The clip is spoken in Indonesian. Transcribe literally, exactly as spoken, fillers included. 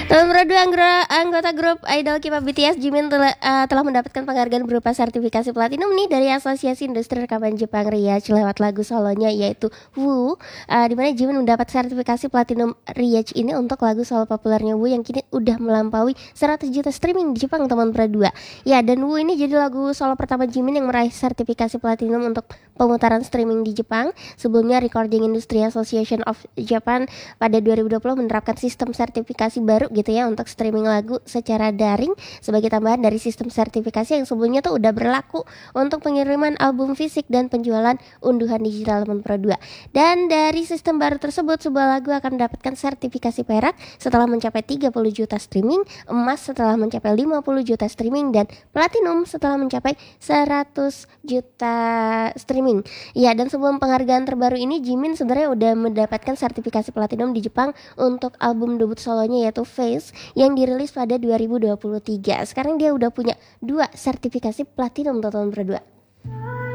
Tahun dua anggota, anggota grup idol K-pop B T S Jimin telah, uh, telah mendapatkan penghargaan berupa sertifikasi platinum nih dari Asosiasi Industri Rekaman Jepang R I A C lewat lagu solonya yaitu Woo, uh, di mana Jimin mendapat sertifikasi platinum R I A C ini untuk lagu solo populernya Woo yang kini udah melampaui seratus juta streaming di Jepang teman berdua. Ya, dan Woo ini jadi lagu solo pertama Jimin yang meraih sertifikasi platinum untuk pemutaran streaming di Jepang. Sebelumnya Recording Industry Association of Japan pada dua ribu dua puluh menerapkan sistem sertifikasi baru gitu ya untuk streaming lagu secara daring sebagai tambahan dari sistem sertifikasi yang sebelumnya tuh udah berlaku untuk pengiriman album fisik dan penjualan unduhan digital teman Pro dua. Dan dari sistem baru tersebut sebuah lagu akan mendapatkan sertifikasi perak setelah mencapai tiga puluh juta streaming, emas setelah mencapai lima puluh juta streaming, dan platinum setelah mencapai seratus juta streaming. Ya, dan sebelum penghargaan terbaru ini Jimin sebenarnya udah mendapatkan sertifikasi platinum di Jepang untuk album debut solonya yaitu Face yang dirilis pada dua ribu dua puluh tiga. Sekarang dia udah punya dua sertifikasi platinum total berdua.